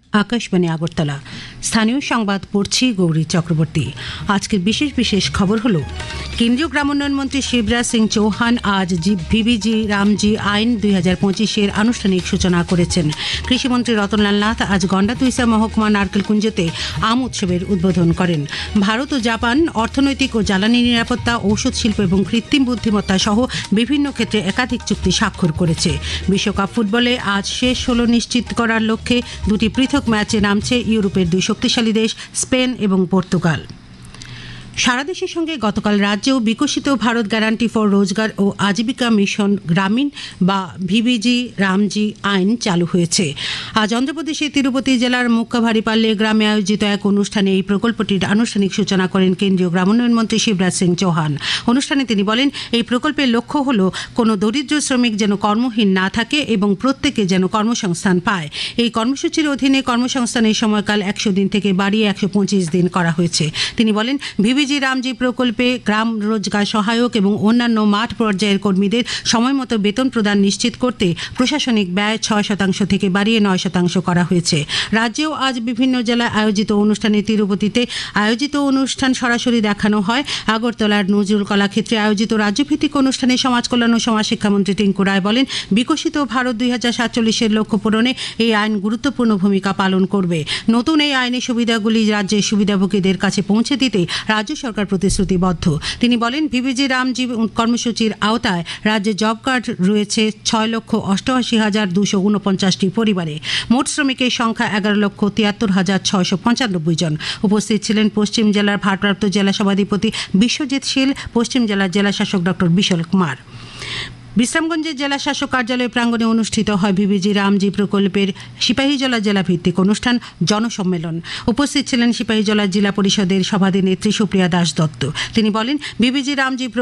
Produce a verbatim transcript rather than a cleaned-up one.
আকাশবাণী আগরতলা। স্থানীয় সংবাদ পড়ছি গৌরী চক্রবর্তী। আজকের বিশেষ বিশেষ খবর হলো, কেন্দ্রীয় গ্রামোন্নয়ন মন্ত্রী শিবরাজ সিং চৌহান আজ ভিবিজি রামজি আইন দুই হাজার পঁচিশের আনুষ্ঠানিক সূচনা করেছেন। কৃষিমন্ত্রী রতনলাল নাথ আজ গন্ডাতুইসা মহকুমা নারকেলকুঞ্জতে আম উৎসবের উদ্বোধন করেন। ভারত ও জাপান অর্থনৈতিক ও জ্বালানি নিরাপত্তা, ঔষধ শিল্প এবং কৃত্রিম বুদ্ধিমত্তা সহ বিভিন্ন ক্ষেত্রে একাধিক চুক্তি স্বাক্ষর করেছে। বিশ্বকাপ ফুটবলে আজ শেষ ষোলো নিশ্চিত করার লক্ষ্যে দুটি পৃথক ম্যাচে নামছে ইউরোপের দুই শক্তিশালী দেশ স্পেন এবং পর্তুগাল। সারা দেশের সঙ্গে গতকাল রাজ্যেও বিকশিত ভারত গ্যারান্টি ফর রোজগার ও আজীবিকা মিশন গ্রামীণ বা ভিবিজি রামজি আইন চালু হয়েছে। আজ অন্ধ্রপ্রদেশের তিরুপতি জেলার মুক্কাভারিপাল্লে গ্রামে আয়োজিত এক অনুষ্ঠানে এই প্রকল্পটির আনুষ্ঠানিক সূচনা করেন কেন্দ্রীয় গ্রামোন্নয়ন মন্ত্রী শিবরাজ সিং চৌহান। অনুষ্ঠানে তিনি বলেন, এই প্রকল্পের লক্ষ্য হল কোনো দরিদ্র শ্রমিক যেন কর্মহীন না থাকে এবং প্রত্যেকে যেন কর্মসংস্থান পায়। এই কর্মসূচির অধীনে কর্মসংস্থানের সময়কাল একশো দিন থেকে বাড়িয়ে একশো পঁচিশ দিন করা হয়েছে। তিনি বলেন, ভিবিজি রামজি প্রকল্পে গ্রাম রোজগার সহায়ক এবং অন্যান্য মাঠ পর্যায়ের কর্মীদের সময়মতো বেতন প্রদান নিশ্চিত করতে প্রশাসনিক ব্যয় ছয় শতাংশ থেকে বাড়িয়ে নয় শতাংশ করা হয়েছে। রাজ্যেও আজ বিভিন্ন জেলায় আয়োজিত অনুষ্ঠানে তিরুপতিতে আয়োজিত অনুষ্ঠান সরাসরি দেখানো হয়। আগরতলার নজরুল কলাক্ষেত্রে আয়োজিত রাজ্যভিত্তিক অনুষ্ঠানে সমাজ কল্যাণ ও সমাজ শিক্ষামন্ত্রী টিঙ্কু রায় বলেন, বিকশিত ভারত দুই হাজার সাতচল্লিশের লক্ষ্য পূরণে এই আইন গুরুত্বপূর্ণ ভূমিকা পালন করবে। নতুন এই আইনের সুবিধাগুলি রাজ্যের সুবিধাভোগীদের কাছে পৌঁছে দিতে রাজ্য সরকার প্রতিশ্রুতিবদ্ধ। তিনি বলেন, ভিবিজি রামজি কর্মসূচির আওতায় রাজ্যে জব কার্ড রয়েছে ছয় লক্ষ অষ্টআশি হাজার দুশো উনপঞ্চাশটি পরিবারে। মোট শ্রমিকের সংখ্যা এগারো লক্ষ তিয়াত্তর হাজার ছয়শো পঁচানব্বই জন। উপস্থিত ছিলেন পশ্চিম জেলার ভারপ্রাপ্ত জেলা সভাধিপতি বিশ্বজিৎ শীল, পশ্চিম জেলার জেলা শাসক ডক্টর বিশাল কুমার। বিশ্রামগঞ্জের জেলা শাসক কার্যালয় প্রাঙ্গণে অনুষ্ঠিত হয় ভিবিজি রামজি প্রকল্পের সিপাহীজলা জেলা ভিত্তিক অনুষ্ঠান জনসম্মেলন। উপস্থিত ছিলেন সিপাহীজলা জেলা পরিষদের সভাধিনেত্রী সুপ্রিয়া দাস দত্ত। তিনি বলেন, ভিবিজি রামজি